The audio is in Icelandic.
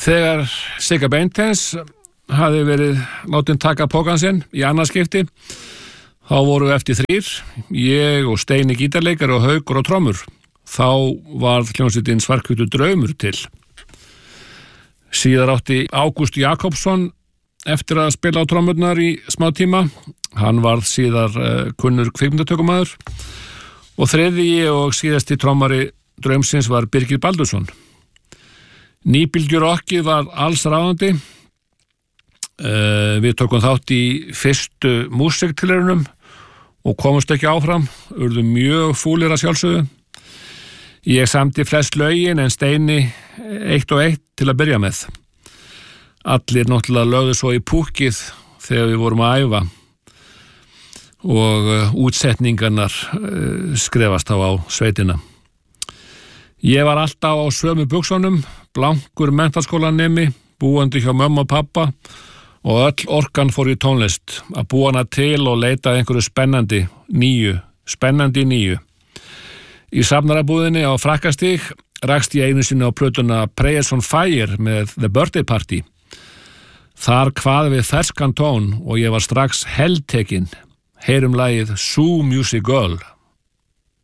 Þegar Sigga Beinteins hafði verið látin taka pókann sinn í annað skipti, þá voru eftir 3, ég og Steini gítarleikari og Haukur og trommur. Þá varð hljómsveitin Svarthvítur draumur til. Síðar átti Ágúst Jakobsson eftir að spila á trommurnar í smá tíma. Hann varð síðar kunnur kvikmyndatökumaður. Og þriðji og síðasti trommari draumsins var Birgir Baldursson. Nýbylgjurokkið var alls ráðandi. Við tókum þátt í fyrstu músiktilraunum og komumst ekki áfram, urðum mjög fúlir að sjálfsögðu. Ég samdi flest lögin en Steini 1 og 1 til að byrja með. Allir náttúrulega lögðu svo í púkkið þegar við vorum að æfa og útsetningarnar skrefast á sveitina. Ég var alltaf á sömu buxunum, blankur menntaskólanemi, búandi hjá mömmu og pappa og öll orkan fór í tónlist, að búa hana til og leita að einhverju spennandi nýju. Í safnarabúðinni á Frakkastíg rakst ég einu sinni á plötuna Prayers on Fire með The Birthday Party. Þar kvað við ferskan tón og ég var strax heltekinn. Heyrum lagið Sue Music Girl.